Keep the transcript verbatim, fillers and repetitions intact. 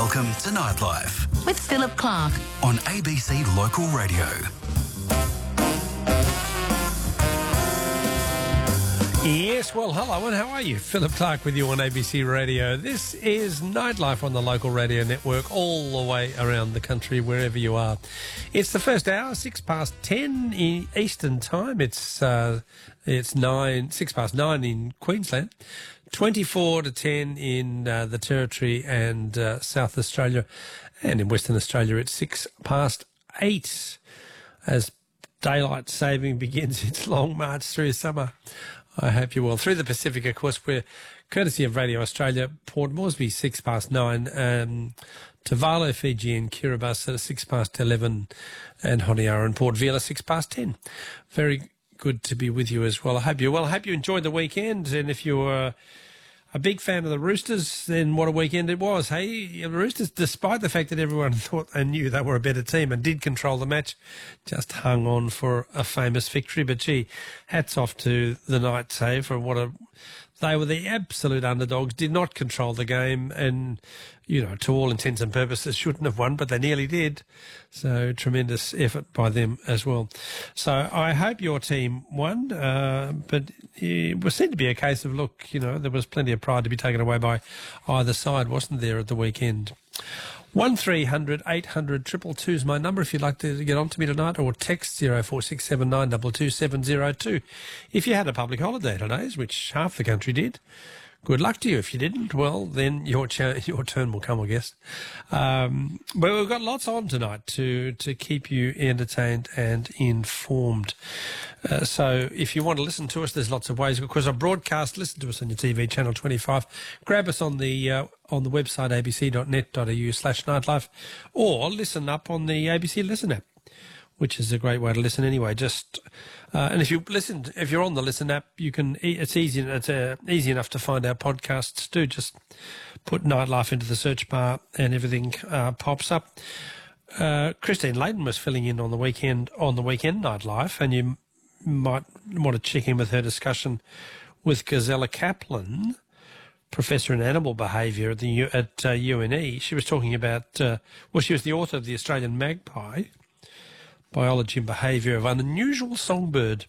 Welcome to Nightlife with Philip Clark on A B C Local Radio. Yes, well, hello and how are you? Philip Clark with you on A B C Radio. This is Nightlife on the Local Radio Network all the way around the country, wherever you are. It's the first hour, six past ten in Eastern Time. It's uh, it's nine, six past nine in Queensland, twenty-four to ten in uh, the Territory and uh, South Australia, and in Western Australia it's six past eight as daylight saving begins its long march through summer. I hope you're well. Through the Pacific, of course, we're courtesy of Radio Australia, Port Moresby, six past nine, um, Tuvalu, Fiji and Kiribati at six past eleven, and Honiara and Port Vila, six past ten. Very good to be with you as well. I hope you're well. I hope you enjoyed the weekend, and if you were a big fan of the Roosters, then what a weekend it was. Hey, the Roosters, despite the fact that everyone thought and knew they were a better team and did control the match, just hung on for a famous victory. But gee, hats off to the Knights, hey, for what a... They were the absolute underdogs, did not control the game, and, you know, to all intents and purposes, shouldn't have won, but they nearly did. So tremendous effort by them as well. So I hope your team won, uh, but it was seemed to be a case of, look, you know, there was plenty of pride to be taken away by either side, wasn't there, at the weekend? One three hundred eight hundred two two two is my number if you'd like to get on to me tonight, or text zero four six seven nine two two seven zero two. If you had a public holiday today, which half the country did, good luck to you. If you didn't, well, then your ch- your turn will come, I guess. Um, but we've got lots on tonight to, to keep you entertained and informed. Uh, so if you want to listen to us, there's lots of ways. Of course, our broadcast, listen to us on your T V, Channel twenty-five. Grab us on the uh, on the website a b c dot net dot a u slash nightlife, or listen up on the A B C Listen app, which is a great way to listen anyway. Just uh, and if you listen, if you're on the Listen app, you can. It's easy. It's uh, easy enough to find our podcasts too. Just put Nightlife into the search bar, and everything uh, pops up. Uh, Christine Layton was filling in on the weekend on the weekend Nightlife, and you might want to check in with her discussion with Gazella Kaplan, Professor in Animal Behaviour at the U, at uh, U N E. She was talking about. Uh, well, she was the author of the Australian Magpie. Biology and Behaviour of an Unusual Songbird.